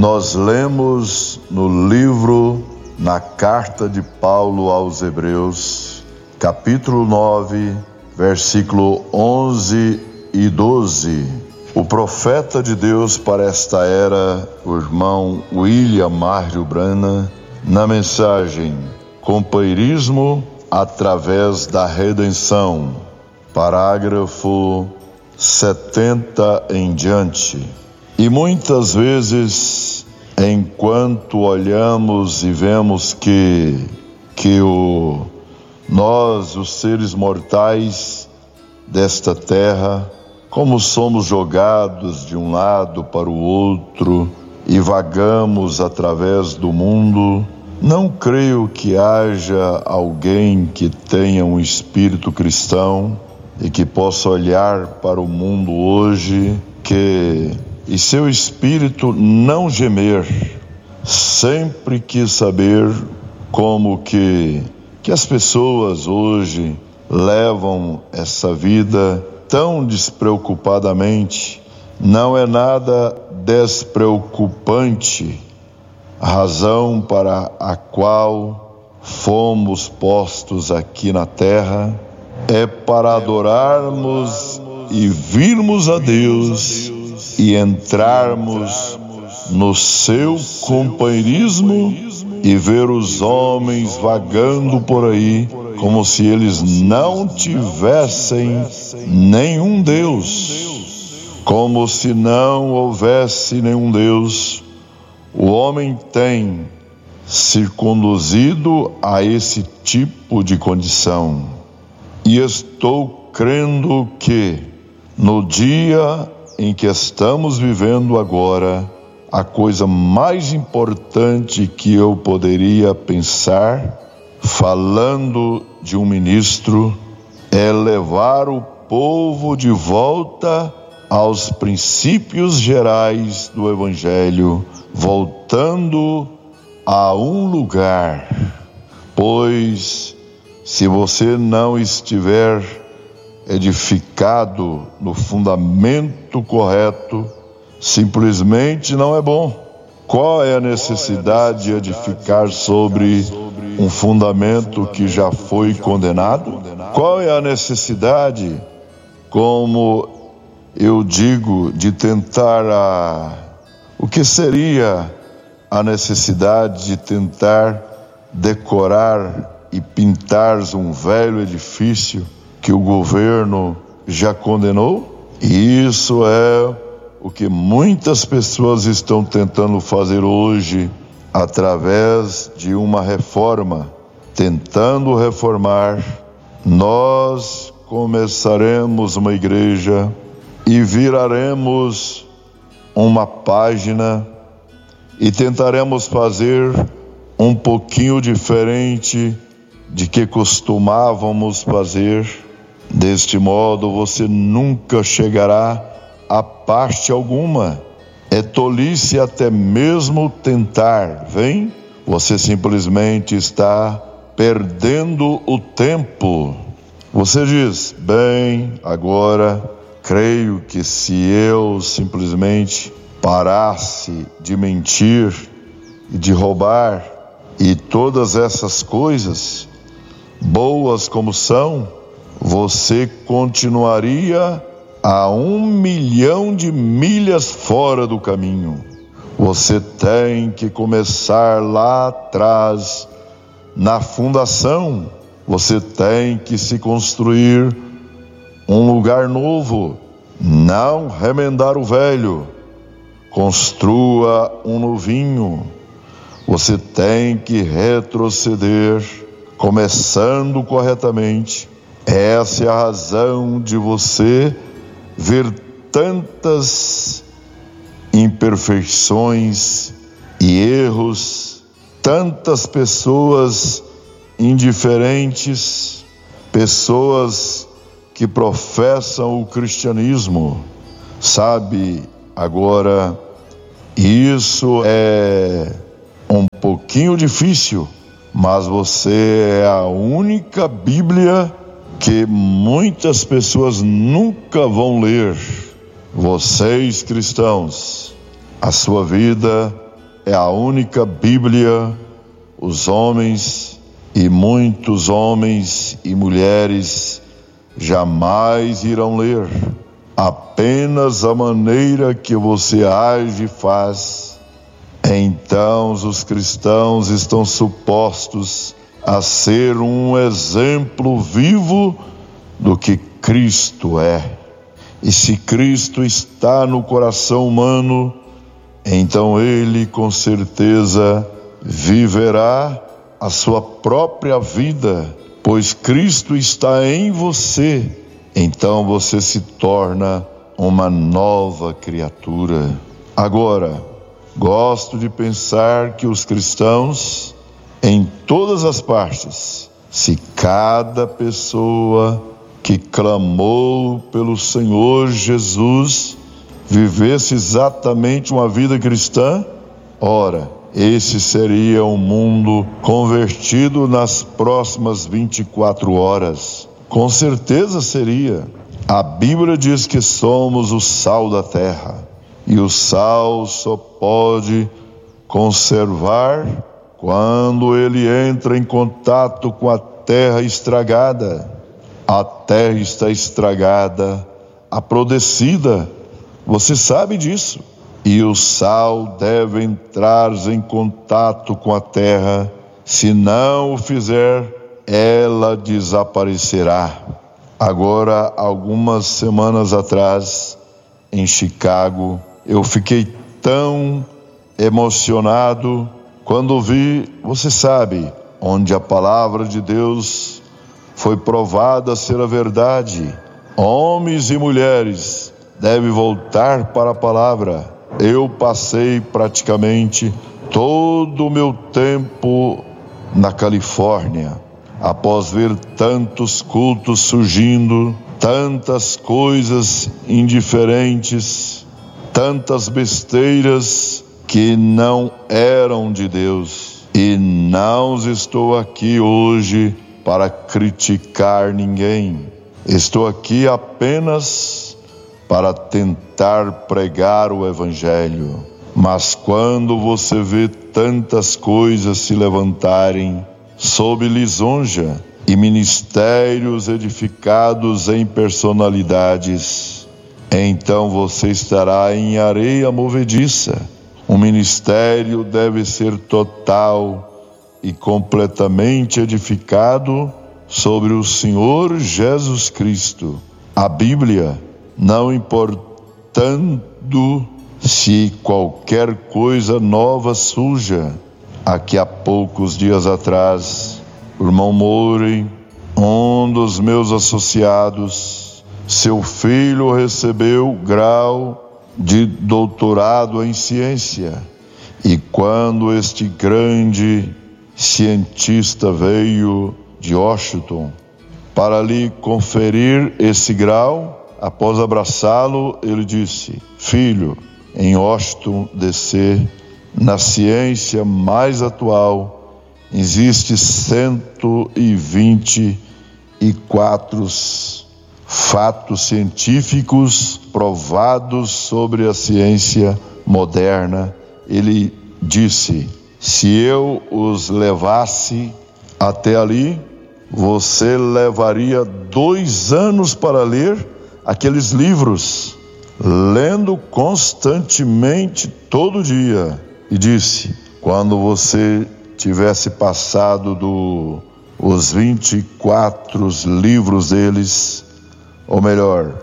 Nós lemos no livro, na carta de Paulo aos Hebreus, capítulo 9, versículo 11 e 12. O profeta de Deus para esta era, o irmão William Mário Branham, na mensagem Companheirismo através da Redenção, parágrafo 70 em diante. E muitas vezes, enquanto olhamos e vemos que nós, os seres mortais desta terra, como somos jogados de um lado para o outro e vagamos através do mundo, não creio que haja alguém que tenha um espírito cristão e que possa olhar para o mundo hoje e seu espírito não gemer. Sempre quis saber como que as pessoas hoje levam essa vida tão despreocupadamente. Não é nada despreocupante. A razão para a qual fomos postos aqui na terra é para adorarmos e virmos a Deus e entrarmos no seu companheirismo e ver os homens vagando por aí como se eles não tivessem nenhum Deus. Como se não houvesse nenhum Deus. O homem tem se conduzido a esse tipo de condição. E estou crendo que no dia em que estamos vivendo agora, a coisa mais importante que eu poderia pensar, falando de um ministro, é levar o povo de volta aos princípios gerais do Evangelho, voltando a um lugar. Pois, se você não estiver edificado no fundamento correto, simplesmente não é bom. Qual é a necessidade de edificar sobre um fundamento que já foi condenado? Qual é a necessidade, como eu digo, de tentar o que seria a necessidade de tentar decorar e pintar um velho edifício que o governo já condenou? E isso é o que muitas pessoas estão tentando fazer hoje através de uma reforma. Tentando reformar, nós começaremos uma igreja e viraremos uma página e tentaremos fazer um pouquinho diferente de que costumávamos fazer. Deste modo, você nunca chegará a parte alguma. É tolice até mesmo tentar, vem? Você simplesmente está perdendo o tempo. Você diz, bem, agora creio que se eu simplesmente parasse de mentir e de roubar e todas essas coisas, boas como são, você continuaria a 1 milhão de milhas fora do caminho. Você tem que começar lá atrás, na fundação. Você tem que se construir um lugar novo, não remendar o velho. Construa um novinho. Você tem que retroceder, começando corretamente. Essa é a razão de você ver tantas imperfeições e erros, tantas pessoas indiferentes, pessoas que professam o cristianismo. Sabe, agora, isso é um pouquinho difícil, mas você é a única Bíblia que muitas pessoas nunca vão ler. Vocês cristãos, a sua vida é a única Bíblia, os homens e muitos homens e mulheres jamais irão ler. Apenas a maneira que você age e faz. Então os cristãos estão supostos a ser um exemplo vivo do que Cristo é. E se Cristo está no coração humano, então ele com certeza viverá a sua própria vida, pois Cristo está em você. Então você se torna uma nova criatura. Agora, gosto de pensar que os cristãos, em todas as partes, se cada pessoa que clamou pelo Senhor Jesus vivesse exatamente uma vida cristã, ora, esse seria um mundo convertido nas próximas 24 horas. Com certeza seria. A Bíblia diz que somos o sal da terra, e o sal só pode conservar quando ele entra em contato com a terra estragada. A terra está estragada, apodrecida, você sabe disso. E o sal deve entrar em contato com a terra, se não o fizer, ela desaparecerá. Agora, algumas semanas atrás, em Chicago, eu fiquei tão emocionado quando vi, você sabe, onde a palavra de Deus foi provada ser a verdade. Homens e mulheres devem voltar para a palavra. Eu passei praticamente todo o meu tempo na Califórnia, após ver tantos cultos surgindo, tantas coisas indiferentes, tantas besteiras que não eram de Deus. E não estou aqui hoje para criticar ninguém. Estou aqui apenas para tentar pregar o Evangelho. Mas quando você vê tantas coisas se levantarem sob lisonja e ministérios edificados em personalidades, então você estará em areia movediça. O ministério deve ser total e completamente edificado sobre o Senhor Jesus Cristo. A Bíblia, não importando se qualquer coisa nova surja. Aqui há poucos dias atrás, o irmão Mourey, um dos meus associados, seu filho recebeu grau de doutorado em ciência. E quando este grande cientista veio de Washington para lhe conferir esse grau, após abraçá-lo, ele disse: filho, em Washington DC, na ciência mais atual, existe 124 fatos científicos provados sobre a ciência moderna. Ele disse: se eu os levasse até ali, você levaria 2 anos para ler aqueles livros, lendo constantemente todo dia. E disse: quando você tivesse passado os 24 livros deles, ou melhor,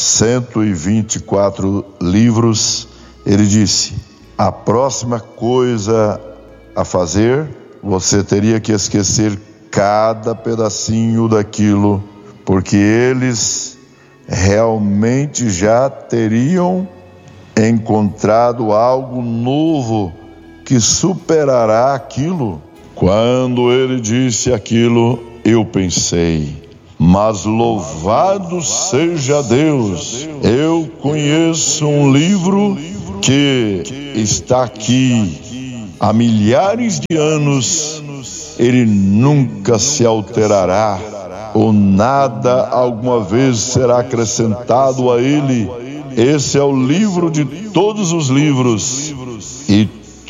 124 livros, ele disse: a próxima coisa a fazer, você teria que esquecer cada pedacinho daquilo, porque eles realmente já teriam encontrado algo novo que superará aquilo. Quando ele disse aquilo, eu pensei: mas louvado seja Deus, eu conheço um livro que está aqui há milhares de anos, ele nunca se alterará, ou nada alguma vez será acrescentado a ele. Esse é o livro de todos os livros, e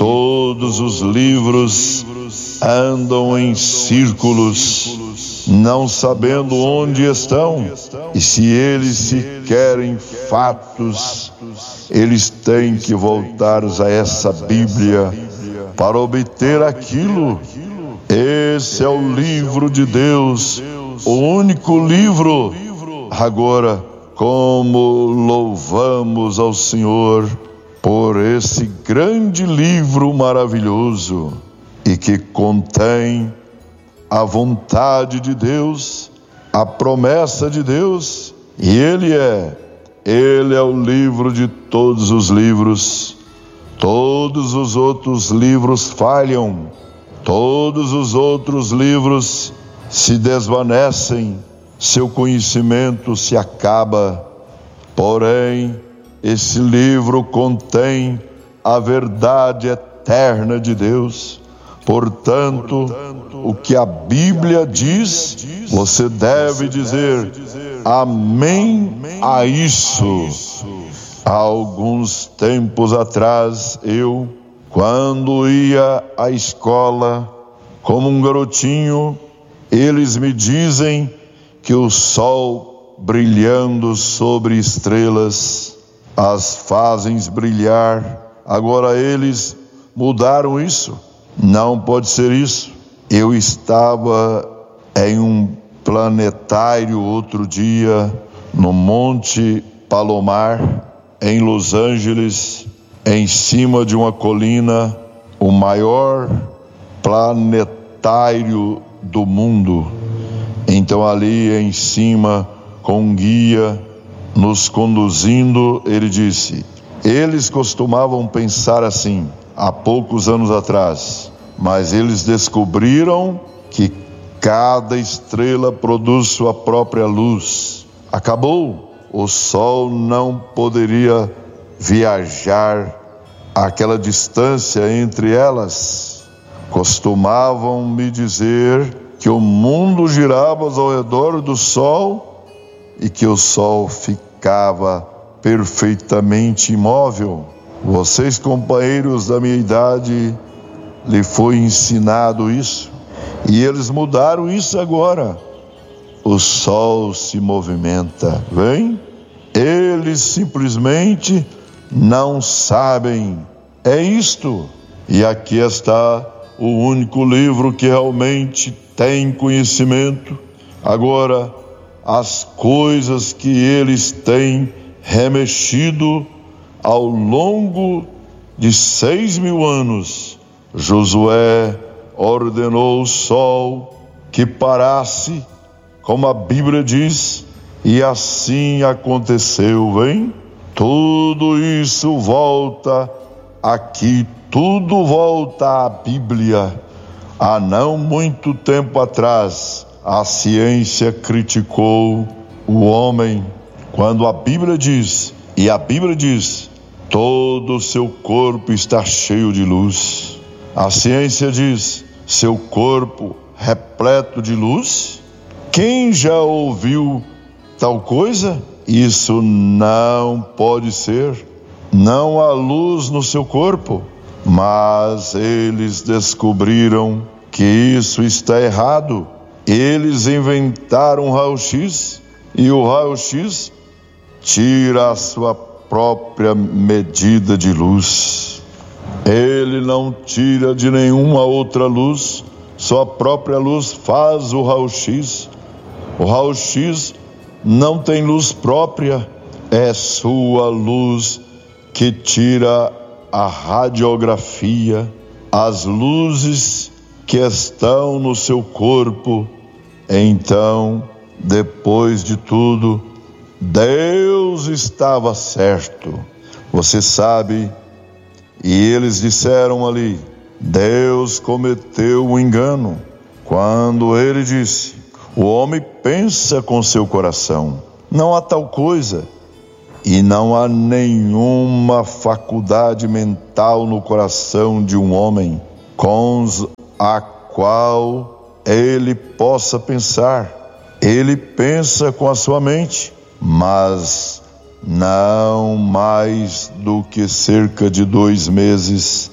todos os livros andam em círculos, não sabendo onde estão, e se eles se querem fatos, eles têm que voltar a essa Bíblia para obter aquilo. Esse é o livro de Deus, o único livro. Agora, como louvamos ao Senhor por esse grande livro maravilhoso e que contém a vontade de Deus, a promessa de Deus, e Ele é o livro de todos os livros. Todos os outros livros falham, todos os outros livros se desvanecem, seu conhecimento se acaba, porém, esse livro contém a verdade eterna de Deus. Portanto, o que a Bíblia diz, você deve dizer amém a isso. Há alguns tempos atrás, eu, quando ia à escola, como um garotinho, eles me dizem que o sol brilhando sobre estrelas as fazem brilhar. Agora eles mudaram isso. Não pode ser isso. Eu estava em um planetário outro dia, no Monte Palomar, em Los Angeles, em cima de uma colina, o maior planetário do mundo. Então ali em cima, com um guia nos conduzindo, ele disse: eles costumavam pensar assim há poucos anos atrás, mas eles descobriram que cada estrela produz sua própria luz. Acabou. O sol não poderia viajar aquela distância entre elas. Costumavam me dizer que o mundo girava ao redor do sol e que o sol ficava perfeitamente imóvel. Vocês, companheiros da minha idade, lhe foi ensinado isso, e eles mudaram isso agora. O sol se movimenta, vem? Eles simplesmente não sabem. É isto. E aqui está o único livro que realmente tem conhecimento. Agora, as coisas que eles têm remexido ao longo de 6.000 anos, Josué ordenou o sol que parasse, como a Bíblia diz, e assim aconteceu, vem? Tudo isso volta aqui, tudo volta à Bíblia. Há não muito tempo atrás, a ciência criticou o homem quando a Bíblia diz, e a Bíblia diz, todo o seu corpo está cheio de luz. A ciência diz, seu corpo repleto de luz? Quem já ouviu tal coisa? Isso não pode ser. Não há luz no seu corpo. Mas eles descobriram que isso está errado. Eles inventaram o raio-x e o raio-x tira a sua própria medida de luz. Ele não tira de nenhuma outra luz, sua própria luz faz o raio-x. O raio-x não tem luz própria, é sua luz que tira a radiografia, as luzes que estão no seu corpo. Então, depois de tudo, Deus estava certo. Você sabe, e eles disseram ali, Deus cometeu um engano quando ele disse, o homem pensa com seu coração, não há tal coisa, e não há nenhuma faculdade mental no coração de um homem com a qual ele possa pensar. Ele pensa com a sua mente, mas não mais do que cerca de 2 meses